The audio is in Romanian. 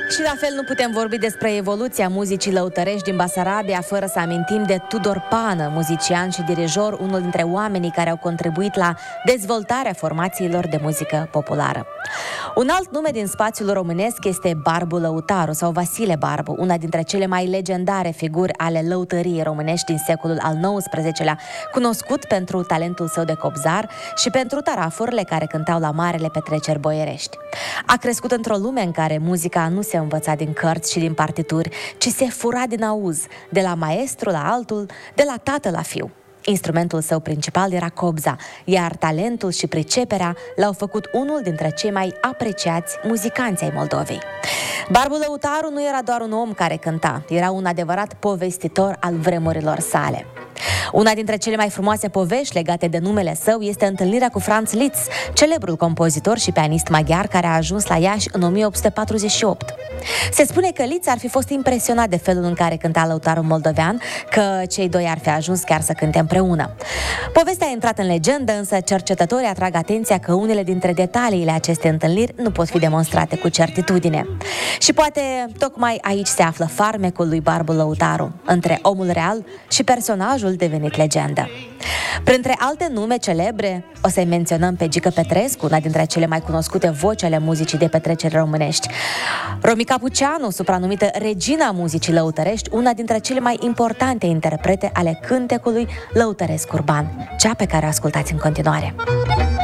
Și la fel nu putem vorbi despre evoluția muzicii lăutărești din Basarabia fără să amintim de Tudor Pană, muzician și dirijor, unul dintre oamenii care au contribuit la dezvoltarea formațiilor de muzică populară. Un alt nume din spațiul românesc este Barbu Lăutaru sau Vasile Barbu, una dintre cele mai legendare figuri ale lăutăriei românești din secolul al XIX-lea, cunoscut pentru talentul său de cobzar și pentru tarafurile care cântau la marele petreceri boierești. A crescut într-o lume în care muzica nu se învăța din cărți și din partituri, ci se fura din auz, de la maestru la altul, de la tată la fiu. Instrumentul său principal era cobza, iar talentul și priceperea l-au făcut unul dintre cei mai apreciați muzicanți ai Moldovei. Barbu Lăutaru nu era doar un om care cânta, era un adevărat povestitor al vremurilor sale. Una dintre cele mai frumoase povești legate de numele său este întâlnirea cu Franz Liszt, celebrul compozitor și pianist maghiar care a ajuns la Iași în 1848. Se spune că Liszt ar fi fost impresionat de felul în care cânta lăutarul moldovean, că cei doi ar fi ajuns chiar să cânte împreună. Povestea a intrat în legendă, însă cercetătorii atrag atenția că unele dintre detaliile acestei întâlniri nu pot fi demonstrate cu certitudine. Și poate tocmai aici se află farmecul lui Barbu Lăutaru, între omul real și personajul devenit legendă. Printre alte nume celebre, o să-i menționăm pe Gică Petrescu, una dintre cele mai cunoscute voci ale muzicii de petreceri românești. Romica Puceanu, supranumită Regina muzicii lăutărești, una dintre cele mai importante interprete ale cântecului lăutăresc urban, cea pe care o ascultați în continuare.